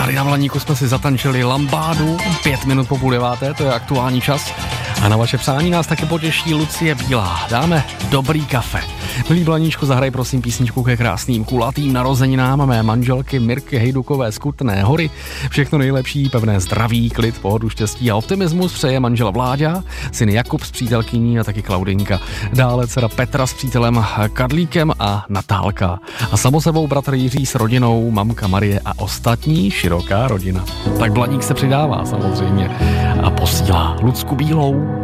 Tady na Blaníku jsme si zatančili lambádu 5 minut po 8:30, to je aktuální čas. A na vaše přání nás taky potěší Lucie Bílá. Dáme dobrý kafe. Milý Blaníčku, zahraj prosím písničku ke krásným kulatým narozeninám mé manželky Mirky Hejdukové z Kutné Hory. Všechno nejlepší, pevné zdraví, klid, pohodu, štěstí a optimismus přeje manžel Vláďa, syn Jakub s přítelkyní a taky Klaudinka. Dále dcera Petra s přítelem Kadlíkem a Natálka. A samo sebou bratr Jiří s rodinou, mamka Marie a ostatní široká rodina. Tak Blaník se přidává samozřejmě a posílá Lucku Bílou.